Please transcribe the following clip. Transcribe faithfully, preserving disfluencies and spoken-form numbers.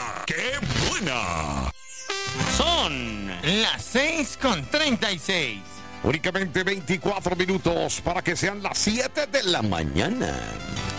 ¡Hola! ¡Qué buena! Son las seis con treinta y seis. Únicamente veinticuatro minutos para que sean las siete de la mañana.